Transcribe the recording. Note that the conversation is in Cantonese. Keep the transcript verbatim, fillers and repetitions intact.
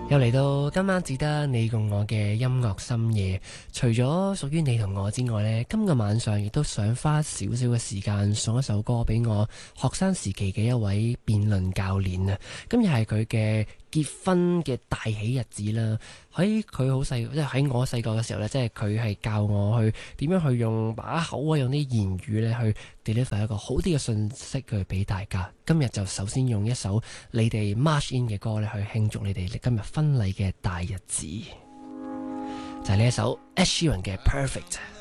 又嚟到今晚只得你共我嘅音樂深夜，除咗屬於你同我之外呢，今個晚上亦都想花少少嘅時間送一首歌俾我學生時期嘅一位辯論教練啊！今日係佢嘅結婚嘅大喜日子啦，喺佢好細，即係喺我細個嘅時候呢，即係佢係教我去點樣去用把口啊，用啲言語咧去 deliver 一個好啲嘅信息去俾大家。今日就首先用一首你哋 march in 嘅歌咧去慶祝你哋今日婚禮嘅大日子，就係呢一首 Ed Sheeran 嘅 Perfect。